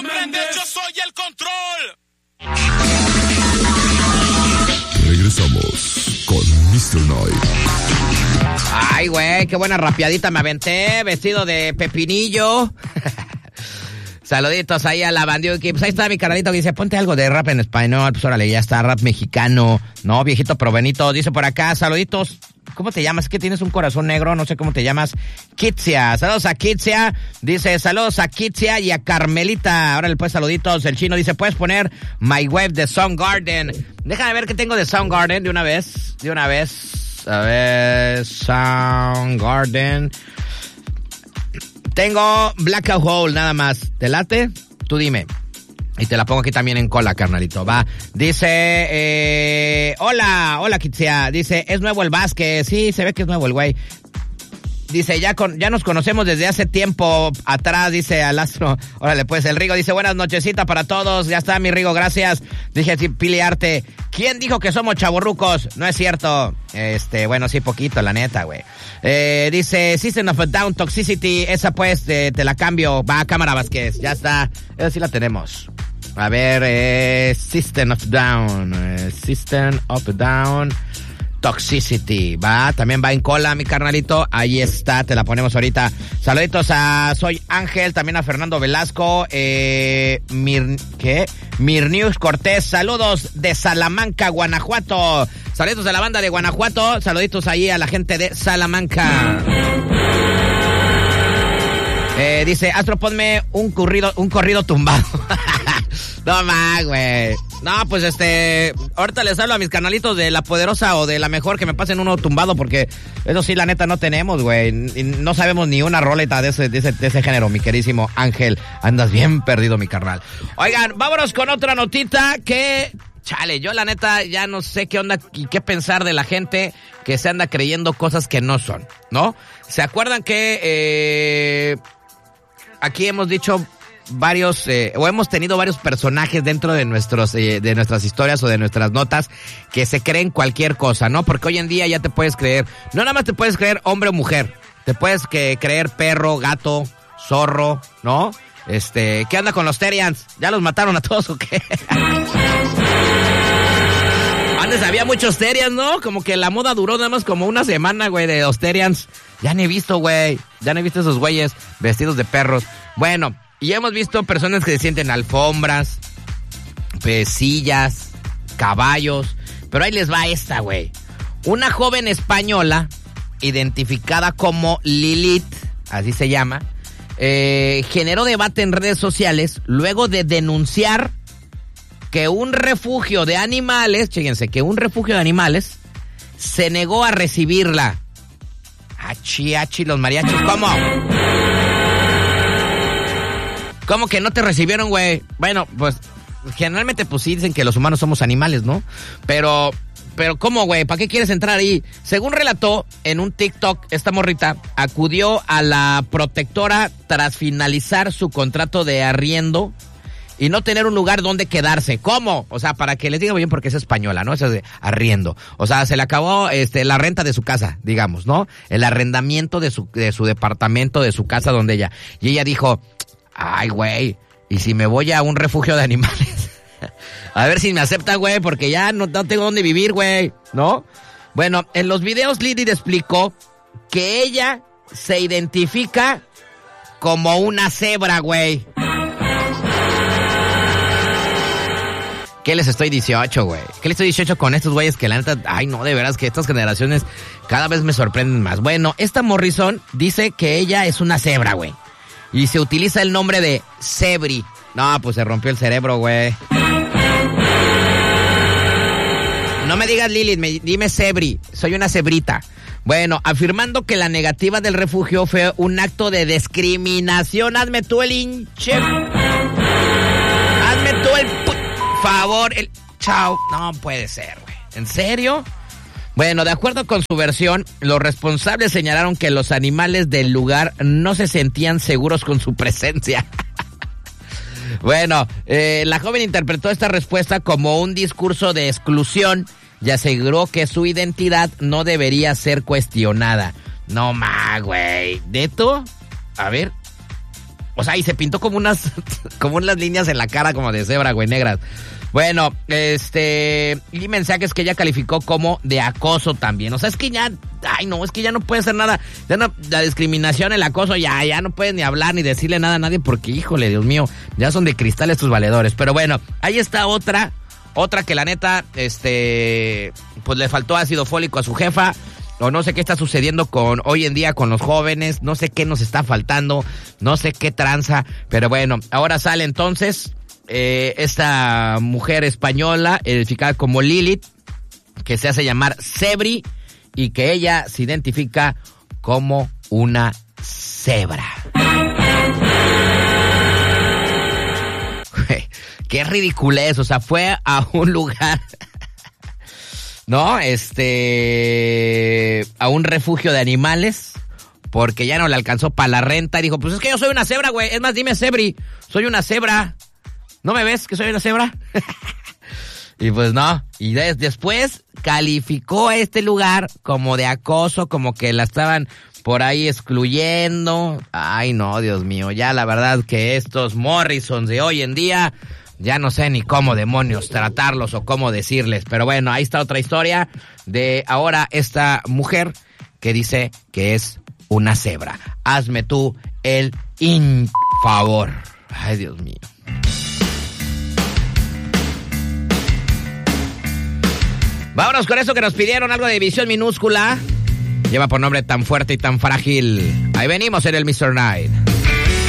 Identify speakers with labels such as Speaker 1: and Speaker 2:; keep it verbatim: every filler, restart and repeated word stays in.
Speaker 1: Shawn Mendes, yo soy el control.
Speaker 2: Regresamos con mister Night.
Speaker 3: Ay, güey, qué buena rapeadita me aventé, vestido de pepinillo. Saluditos ahí a la bandiuki. Pues ahí está mi carnalito que dice, ponte algo de rap en español. Pues órale, ya está, rap mexicano. No, viejito provenito. Dice por acá, saluditos. ¿Cómo te llamas? Es que tienes un corazón negro, no sé cómo te llamas. Kitsia, saludos a Kitsia. Dice, saludos a Kitsia y a Carmelita. Órale, pues, saluditos. El chino dice, ¿puedes poner My Wave de Soundgarden? Déjame ver qué tengo de Soundgarden de una vez. De una vez. A ver, Soundgarden. Tengo Blackout Hole nada más. ¿Te late? Tú dime. Y te la pongo aquí también en cola, carnalito. Va. Dice, eh, hola, hola, Kitsia. Dice, es nuevo el Vázquez. Sí, se ve que es nuevo el güey. Dice, ya con, ya nos conocemos desde hace tiempo atrás, dice al astro. Órale, pues, el Rigo dice, buenas nochecita para todos. Ya está, mi Rigo, gracias. Dije, sí, Pili Arte. ¿Quién dijo que somos chavorrucos? No es cierto. Este, bueno, sí, poquito, la neta, güey. Eh, dice, System of a Down, Toxicity. Esa, pues, te, te la cambio. Va, cámara, Vázquez. Ya está. Esa sí la tenemos. A ver, eh, System of Down. Eh, System of a Down. Toxicity, va, también va en cola, mi carnalito, ahí está, te la ponemos ahorita. Saluditos a Soy Ángel, también a Fernando Velasco, eh, Mir, ¿qué? Mirnius Cortés, saludos de Salamanca, Guanajuato. Saluditos de la banda de Guanajuato, saluditos ahí a la gente de Salamanca. Eh, dice, Astro, ponme un corrido, un corrido tumbado. No más, güey. No, pues este, ahorita les hablo a mis canalitos de La Poderosa o de La Mejor que me pasen uno tumbado porque eso sí, la neta, no tenemos, güey. No sabemos ni una roleta de ese, de ese, de ese género, mi querísimo Ángel. Andas bien perdido, mi carnal. Oigan, vámonos con otra notita que, chale, yo la neta ya no sé qué onda y qué pensar de la gente que se anda creyendo cosas que no son, ¿no? ¿Se acuerdan que eh, aquí hemos dicho varios, eh, o hemos tenido varios personajes dentro de nuestros, eh, de nuestras historias o de nuestras notas que se creen cualquier cosa, ¿no? Porque hoy en día ya te puedes creer, no nada más te puedes creer hombre o mujer, te puedes que, creer perro, gato, zorro, ¿no? Este, ¿qué onda con los Terians? ¿Ya los mataron a todos o qué? Antes había muchos Terians, ¿no? Como que la moda duró nada más como una semana, güey, de los Terians. Ya ni he visto, güey, ya ni he visto esos güeyes vestidos de perros. Bueno, y hemos visto personas que se sienten alfombras, pues, sillas, caballos. Pero ahí les va esta, güey. Una joven española, identificada como Lilith, así se llama, eh, generó debate en redes sociales luego de denunciar que un refugio de animales, chéquense, que un refugio de animales se negó a recibirla. Achi, achi, los mariachis, ¿cómo? ¿Cómo que no te recibieron, güey? Bueno, pues, generalmente, pues sí dicen que los humanos somos animales, ¿no? Pero, pero ¿cómo, güey? ¿Para qué quieres entrar ahí? Según relató en un TikTok, esta morrita acudió a la protectora tras finalizar su contrato de arriendo y no tener un lugar donde quedarse. ¿Cómo? O sea, para que les diga bien porque es española, ¿no? Eso es de arriendo. O sea, se le acabó este la renta de su casa, digamos, ¿no? El arrendamiento de su, de su departamento, de su casa donde ella. Y ella dijo, ay, güey, ¿y si me voy a un refugio de animales? A ver si me aceptan, güey, porque ya no, no tengo dónde vivir, güey, ¿no? Bueno, en los videos Lilith explicó que ella se identifica como una cebra, güey. ¿Qué les estoy dieciocho, güey? ¿Qué les estoy dieciocho con estos güeyes que la neta, ay, no, de veras que estas generaciones cada vez me sorprenden más? Bueno, esta Morrison dice que ella es una cebra, güey. Y se utiliza el nombre de Cebri. No, pues se rompió el cerebro, güey. No me digas Lilith, me, dime Cebri. Soy una cebrita. Bueno, afirmando que la negativa del refugio fue un acto de discriminación. Hazme tú el hinche. Hazme tú el p favor. El chao. No puede ser, güey. ¿En serio? Bueno, de acuerdo con su versión, los responsables señalaron que los animales del lugar no se sentían seguros con su presencia. Bueno, eh, la joven interpretó esta respuesta como un discurso de exclusión y aseguró que su identidad no debería ser cuestionada. No más, güey. ¿Neto? A ver. O sea, y se pintó como unas, como unas líneas en la cara como de cebra, güey, negras. Bueno, este, y mensajes que ella calificó como de acoso también. O sea, es que ya, ay no, es que ya no puede hacer nada. Ya no, la discriminación, el acoso, ya, ya no puedes ni hablar ni decirle nada a nadie porque, híjole, Dios mío, ya son de cristal estos valedores. Pero bueno, ahí está otra, otra que la neta, este, pues le faltó ácido fólico a su jefa. O no sé qué está sucediendo con hoy en día con los jóvenes, no sé qué nos está faltando, no sé qué tranza, pero bueno, ahora sale entonces eh, esta mujer española, identificada como Lilith, que se hace llamar Cebri y que ella se identifica como una cebra. Qué ridiculez, o sea, fue a un lugar... No, este, a un refugio de animales, porque ya no le alcanzó para la renta, y dijo, pues es que yo soy una cebra, güey, es más, dime Cebri, soy una cebra, ¿no me ves que soy una cebra? Y pues no, y des, después calificó a este lugar como de acoso, como que la estaban por ahí excluyendo. Ay no, Dios mío, ya la verdad que estos Morrisons de hoy en día... Ya no sé ni cómo demonios tratarlos o cómo decirles. Pero bueno, ahí está otra historia de ahora esta mujer que dice que es una cebra. Hazme tú el in favor. Ay, Dios mío. Vámonos con eso que nos pidieron, algo de División Minúscula. Lleva por nombre Tan Fuerte y Tan Frágil. Ahí venimos en el mister Night.